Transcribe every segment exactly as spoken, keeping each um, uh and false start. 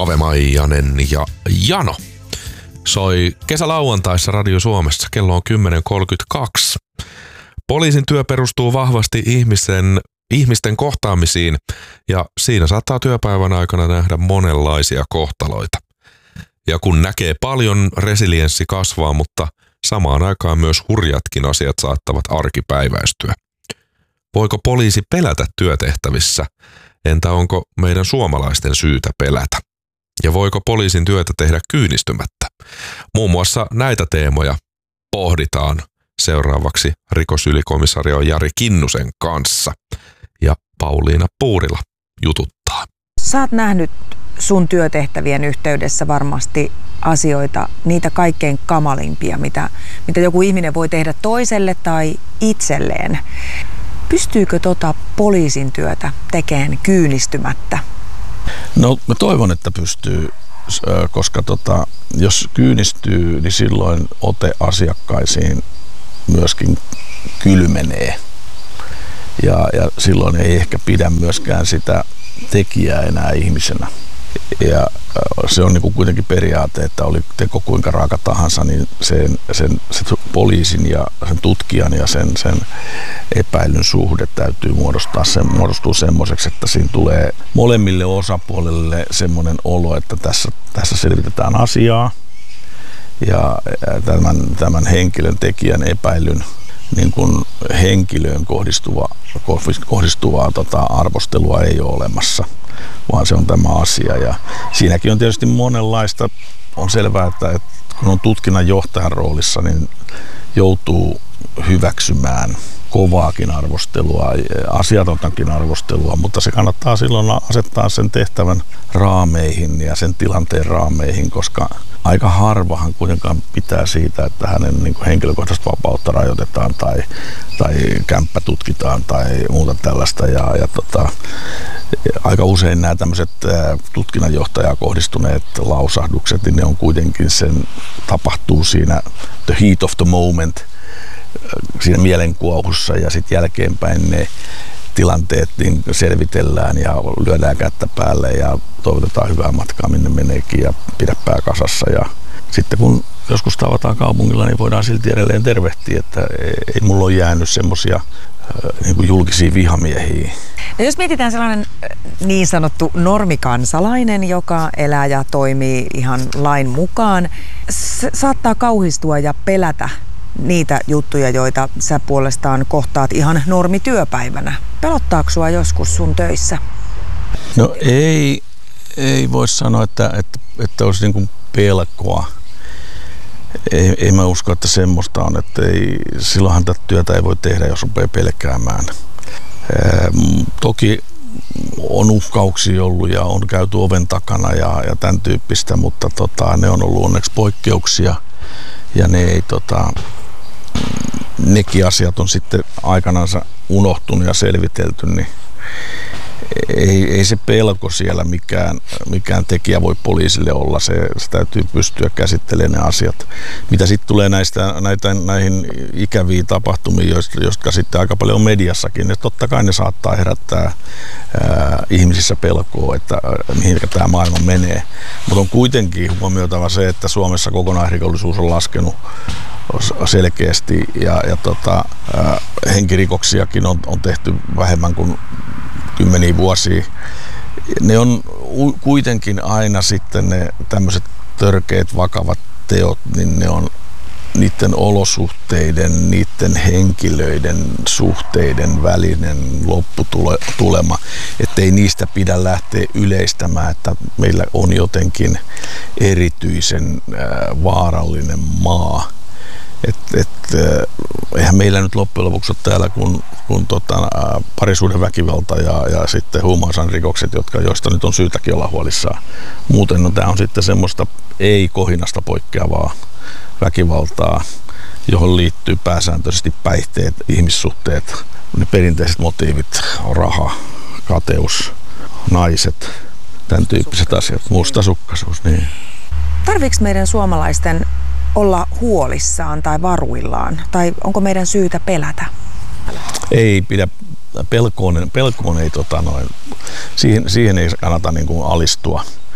Ave Maijanen ja Jano soi kesälauantaissa Radio Suomessa. Kello on kymmenen kolmekymmentäkaksi. Poliisin työ perustuu vahvasti ihmisen, ihmisten kohtaamisiin ja siinä saattaa työpäivän aikana nähdä monenlaisia kohtaloita. Ja kun näkee paljon, resilienssi kasvaa, mutta samaan aikaan myös hurjatkin asiat saattavat arkipäiväistyä. Voiko poliisi pelätä työtehtävissä? Entä onko meidän suomalaisten syytä pelätä? Ja voiko poliisin työtä tehdä kyynistymättä? Muun muassa näitä teemoja pohditaan seuraavaksi rikosylikomisario Jari Kinnusen kanssa. Ja Pauliina Puurila jututtaa. Sä oot nähnyt sun työtehtävien yhteydessä varmasti asioita, niitä kaikkein kamalimpia, mitä, mitä joku ihminen voi tehdä toiselle tai itselleen. Pystyykö tota poliisin työtä tekemään kyynistymättä? No mä toivon, että pystyy, koska tota, jos kyynistyy, niin silloin ote asiakkaisiin myöskin kylmenee. Ja, ja silloin ei ehkä pidä myöskään sitä tekijää enää ihmisenä. Ja se on niin kuin kuitenkin periaate, että oli teko kuinka raaka tahansa, niin sen, sen, sen poliisin ja sen tutkijan ja sen, sen epäilyn suhde täytyy muodostaa sen, muodostua semmoiseksi, että siinä tulee molemmille osapuolille semmoinen olo, että tässä, tässä selvitetään asiaa ja tämän, tämän henkilön tekijän epäilyn niin kuin henkilöön kohdistuva, kohdistuvaa tota, arvostelua ei ole olemassa, vaan se on tämä asia. Ja siinäkin on tietysti monenlaista. On selvää, että, että kun on tutkinnan johtajan roolissa, niin joutuu hyväksymään kovaakin arvostelua, asiatontakin arvostelua, mutta se kannattaa silloin asettaa sen tehtävän raameihin ja sen tilanteen raameihin, koska aika harvahan kuitenkaan pitää siitä, että hänen niin kuin henkilökohtaista vapautta rajoitetaan tai, tai kämppä tutkitaan tai muuta tällaista. Ja, ja tota, aika usein nämä tämmöiset tutkinnanjohtajaa kohdistuneet lausahdukset, niin ne on kuitenkin sen, tapahtuu siinä the heat of the moment, siinä mielenkuohussa ja sitten jälkeenpäin ne tilanteet niin selvitellään ja lyödään kättä päälle ja toivotetaan hyvää matkaa minne meneekin ja pidä pää kasassa. Ja sitten kun joskus tavataan kaupungilla, niin voidaan silti edelleen tervehtiä, että ei mulla ole jäänyt semmoisia niin kuin julkisia vihamiehiä. No jos mietitään sellainen niin sanottu normikansalainen, joka elää ja toimii ihan lain mukaan, saattaa kauhistua ja pelätä niitä juttuja, joita sä puolestaan kohtaat ihan normityöpäivänä. Pelottaako sua joskus sun töissä? No ei, ei voi sanoa, että, että, että olisi niin kuin pelkoa. Ei, ei mä usko, että semmoista on, että ei, silloinhan tätä työtä ei voi tehdä, jos rupeaa pelkäämään. Ee, toki on uhkauksia ollut ja on käyty oven takana ja, ja tämän tyyppistä, mutta tota, ne on ollut onneksi poikkeuksia ja ne ei tota, nekin asiat on sitten aikanaan unohtunut ja selvitelty, niin ei, ei se pelko siellä mikään, mikään tekijä voi poliisille olla. Se, se täytyy pystyä käsittelemään ne asiat. Mitä sitten tulee näistä, näitä, näihin ikäviin tapahtumiin, joista, jotka sitten aika paljon on mediassakin, niin totta kai ne saattaa herättää ää, ihmisissä pelkoa, että mihin tämä maailma menee. Mutta on kuitenkin huomioitava se, että Suomessa kokonaisrikollisuus on laskenut selkeästi ja, ja tota, ää, henkirikoksiakin on, on tehty vähemmän kuin kymmeniä vuosia. Ne on kuitenkin aina sitten ne tämmöiset törkeät vakavat teot, niin ne on niiden olosuhteiden, niiden henkilöiden suhteiden välinen lopputulema, ettei niistä pidä lähteä yleistämään, että meillä on jotenkin erityisen vaarallinen maa. Et, et, eihän meillä nyt loppujen lopuksi ole täällä kun, kun tota, parisuuden väkivalta ja, ja sitten huumausainerikokset, jotka, joista nyt on syytäkin olla huolissaan. Muuten no, tämä on sitten semmoista ei-kohinasta poikkeavaa väkivaltaa, johon liittyy pääsääntöisesti päihteet, ihmissuhteet, ne perinteiset motiivit, raha, kateus, naiset, tämän tyyppiset asiat, mustasukkaisuus. Niin. Tarviiko meidän suomalaisten olla huolissaan tai varuillaan? Tai onko meidän syytä pelätä? Ei pidä. Pelkoon, pelkoon ei, tota noin, siihen, siihen ei kannata niin kuin alistua.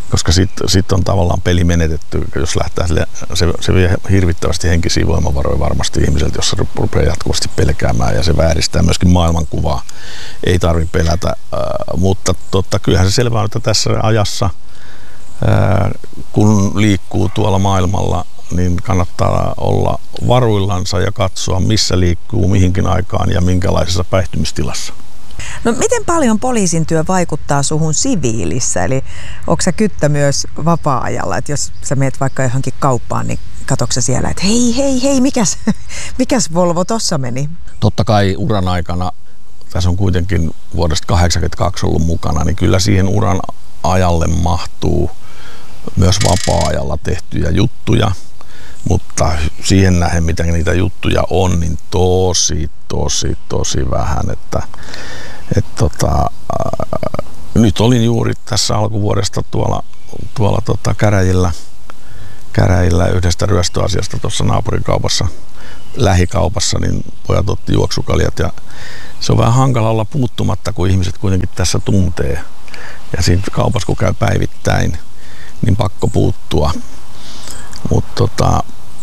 koska sitten sit on tavallaan peli menetetty, jos lähtee sille, se, se vie hirvittävästi henkisiä voimavaroja varmasti ihmiseltä, jos se rupeaa jatkuvasti pelkäämään ja se vääristää myöskin maailmankuvaa. Ei tarvitse pelätä, äh, mutta totta, kyllähän se selvää on, että tässä ajassa, äh, kun liikkuu tuolla maailmalla, niin kannattaa olla varuillansa ja katsoa, missä liikkuu, mihinkin aikaan ja minkälaisessa päihtymistilassa. No miten paljon poliisin työ vaikuttaa suhun siviilissä? Eli onko sä kyttä myös vapaa-ajalla? Että jos sä meet vaikka johonkin kauppaan, niin katsotko sä siellä, että hei, hei, hei, mikäs, mikäs Volvo tossa meni? Totta kai uran aikana, tässä on kuitenkin vuodesta kahdeksankymmentäkaksi ollut mukana, niin kyllä siihen uran ajalle mahtuu myös vapaa-ajalla tehtyjä juttuja. Mutta siihen nähden, mitä niitä juttuja on, niin tosi, tosi, tosi vähän. Että, et tota, ää, nyt olin juuri tässä alkuvuodesta tuolla, tuolla tota käräjillä, käräjillä yhdestä ryöstöasiasta tuossa naapurikaupassa, lähikaupassa, niin pojat otti juoksukaljat. Ja se on vähän hankala olla puuttumatta, kun ihmiset kuitenkin tässä tuntee. Ja siinä kaupassa, kun käy päivittäin, niin pakko puuttua. Mutta tota,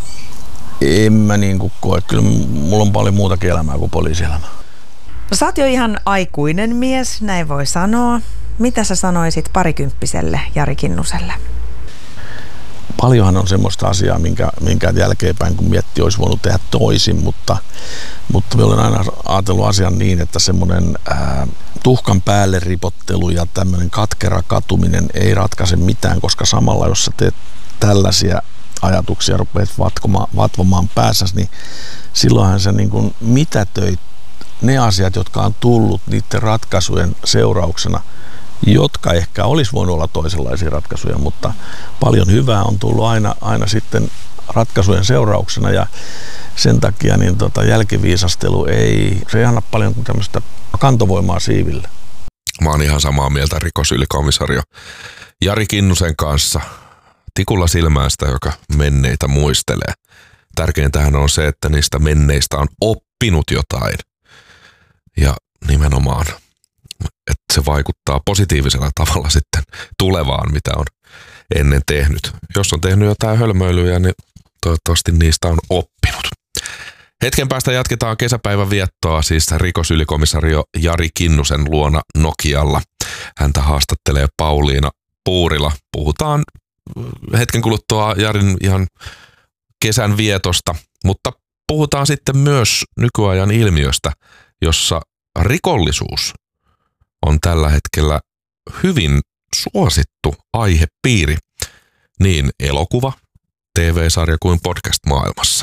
en mä niinku koe. Kyllä mulla on paljon muutakin elämää kuin poliisielämää. No, sä oot jo ihan aikuinen mies, näin voi sanoa. Mitä sä sanoisit parikymppiselle Jari Kinnuselle? Paljonhan on semmoista asiaa, minkä, minkä jälkeenpäin kun miettii, olisi voinut tehdä toisin, mutta, mutta olen aina ajatellut asian niin, että semmoinen ää, tuhkan päälle ripottelu ja tämmöinen katkera katuminen ei ratkaise mitään, koska samalla jos sä teet tällaisia ajatuksia rupeat vatkomaan, vatvomaan päässäsi, niin silloinhan sä niin kuin mitätöit ne asiat, jotka on tullut niiden ratkaisujen seurauksena, jotka ehkä olisi voinut olla toisenlaisia ratkaisuja, mutta paljon hyvää on tullut aina, aina sitten ratkaisujen seurauksena ja sen takia niin tota jälkiviisastelu ei, se ei anna paljon kuin tämmöistä kantovoimaa siiville. Mä oon ihan samaa mieltä rikosylikomissaario Jari Kinnusen kanssa. Tikulla silmään sitä, joka menneitä muistelee. Tärkeintähän on se, että niistä menneistä on oppinut jotain. Ja nimenomaan, että se vaikuttaa positiivisella tavalla sitten tulevaan, mitä on ennen tehnyt. Jos on tehnyt jotain hölmöilyjä, niin toivottavasti niistä on oppinut. Hetken päästä jatketaan kesäpäivän viettoa, siis rikosylikomissaario Jari Kinnusen luona Nokialla. Häntä haastattelee Pauliina Puurila. Puhutaan hetken kuluttua Jarin ihan kesän vietosta, mutta puhutaan sitten myös nykyajan ilmiöstä, jossa rikollisuus on tällä hetkellä hyvin suosittu aihepiiri niin elokuva, T V-sarja kuin podcast-maailmassa.